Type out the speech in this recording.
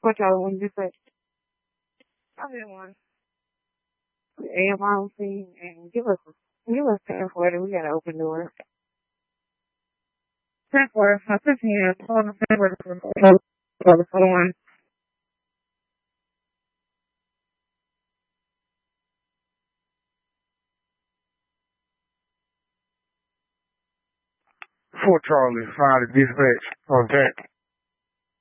What y'all want to say? I just want AMRC and give us 1040. We gotta open doors. 1040. I took him on the 1040 for the one. Fort Charlie, 5 to dispatch on deck.